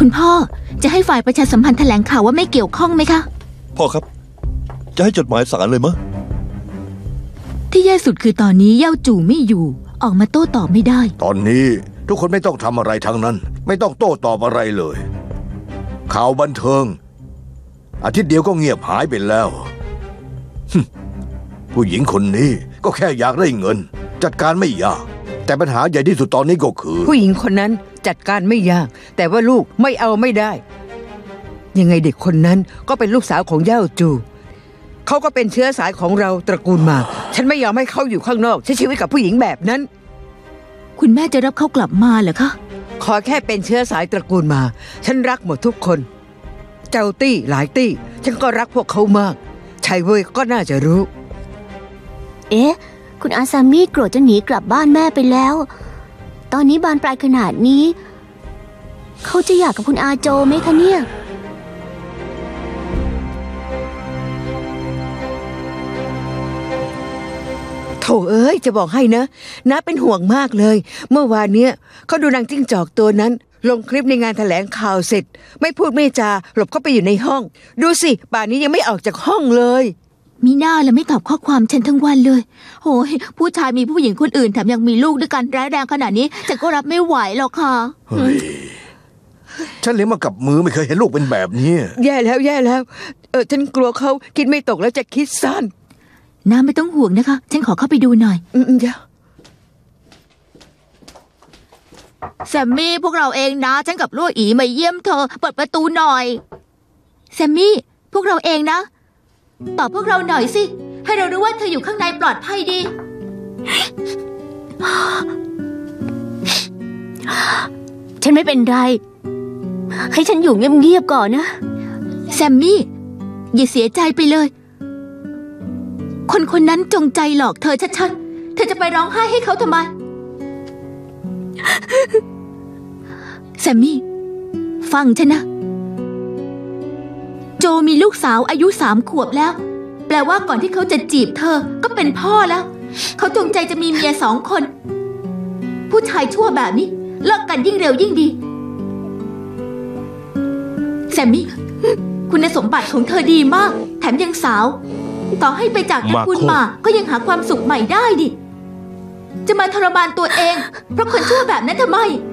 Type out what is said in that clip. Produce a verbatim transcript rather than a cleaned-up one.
คุณพ่อจะให้ฝ่ายประชาสัมพันธ์แถลงข่าวว่าไม่เกี่ยวข้องไหมคะพ่อครับจะให้จดหมายสารเลยมะที่แย่สุดคือตอนนี้เย่าจู่ไม่อยู่ออกมาโต้ตอบไม่ได้ตอนนี้ทุกคนไม่ต้องทำอะไรทั้งนั้นไม่ต้องโต้ตอบอะไรเลยข่าวบันเทิงอาทิตย์เดียวก็เงียบหายไปแล้วผู้หญิงคนนี้ก็แค่อยากได้เงินจัดการไม่ยากแต่ปัญหาใหญ่ที่สุดตอนนี้ก็คือผู้หญิงคนนั้นจัดการไม่ยากแต่ว่าลูกไม่เอาไม่ได้ยังไงเด็กคนนั้นก็เป็นลูกสาวของเย่าจูเขาก็เป็นเชื้อสายของเราตระกูลมาฉันไม่ยอมให้เขาอยู่ข้างนอกใช้ชีวิตกับผู้หญิงแบบนั้นคุณแม่จะรับเขากลับมาเหรอคะขอแค่เป็นเชื้อสายตระกูลมาฉันรักหมดทุกคนเจ้าตี้หลายตี้ฉันก็รักพวกเขามากชายเว่ยก็น่าจะรู้เอ๊ะคุณอาซามิโกรธจนหนีกลับบ้านแม่ไปแล้วตอนนี้บานปลายขนาดนี้เขาจะอยากกับคุณอาโจไหมคะเนี่ยโถเอ้ยจะบอกให้นะน้าเป็นห่วงมากเลยเมื่อวานเนี้ยเขาดูนางจิ้งจอกตัวนั้นลงคลิปในงานแถลงข่าวเสร็จไม่พูดไม่จาหลบเข้าไปอยู่ในห้องดูสิป่านนี้ยังไม่ออกจากห้องเลยมีหน้าแล้วไม่ตอบข้อความฉันทั้งวันเลยโอ้ยผู้ชายมีผู้หญิงคนอื่นแถมยังมีลูกด้วยกันร้ายแรงขนาดนี้ฉันก็รับไม่ไหวหรอกค่ะเฮ้ยฉันเลี้ยงมากับมือไม่เคยเห็นลูกเป็นแบบนี้แย่แล้วแย่แล้วเออฉันกลัวเขาคิดไม่ตกแล้วจะคิดสั้นน้าไม่ต้องห่วงนะคะฉันขอเข้าไปดูหน่อยอืมเดี๋ยวแซมมี่พวกเราเองนะฉันกับลูกอีมาเยี่ยมเธอเปิดประตูหน่อยแซมมี่พวกเราเองนะตอบพวกเราหน่อยสิให้เรารู้ว่าเธออยู่ข้างในปลอดภัยดีฉันไม่เป็นไรให้ฉันอยู่เงียบๆก่อนนะแซมมี่อย่าเสียใจไปเลยคนคนนั้นจงใจหลอกเธอชัดๆเธอจะไปร้องไห้ให้เขาทำไมแซมมี่ฟังฉันนะโจมีลูกสาวอายุสามขวบแล้วแปลว่าก่อนที่เขาจะจีบเธอก็เป็นพ่อแล้วเขาจงใจจะมีเมียสองคนผู้ชายชั่วแบบนี้เลิกกันยิ่งเร็วยิ่งดีแซมมี่คุณสมบัติของเธอดีมากแถมยังสาวต่อให้ไปจากตระกูลมาก็ยังหาความสุขใหม่ได้ดิจะมาทรมานตัวเองเพราะคนชั่วแบบนั้นทำไม